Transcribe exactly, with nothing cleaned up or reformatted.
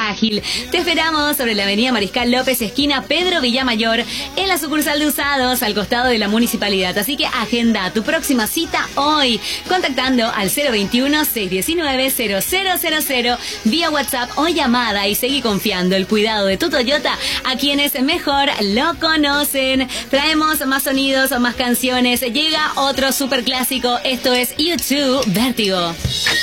ágil. Te esperamos sobre la avenida Mariscal López, esquina Pedro Villamayor, en la sucursal de Usados, al costado de la municipalidad. Así que agenda tu próxima cita hoy, contactando al cero veintiuno, seiscientos diecinueve, cero cero cero cero, vía WhatsApp o llamada, y seguí confiando el cuidado de tu Toyota a quienes mejor lo conocen. Traemos más sonidos, más canciones. Llega otro super clásico. Esto es U dos, Vértigo.